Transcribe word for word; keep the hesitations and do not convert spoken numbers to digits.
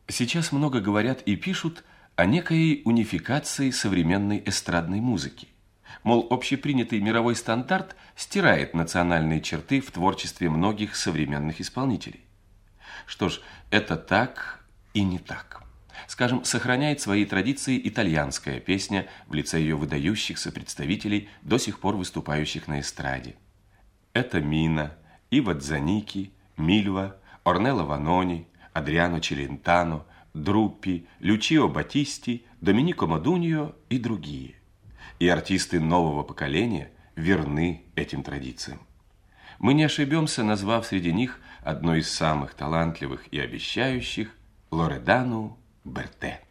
Сейчас много говорят и пишут о некой унификации современной эстрадной музыки. Мол, общепринятый мировой стандарт стирает национальные черты в творчестве многих современных исполнителей. Что ж, это так и не так. Скажем, сохраняет свои традиции итальянская песня в лице ее выдающихся представителей, до сих пор выступающих на эстраде. Это Мина, Ива Дзаники, Мильва, Орнелло Ванони, Адриано Челентано, Друппи, Лючио Батисти, Доминико Модуньо и другие. И артисты нового поколения верны этим традициям. Мы не ошибемся, назвав среди них одной из самых талантливых и обещающих Лоредану Берте.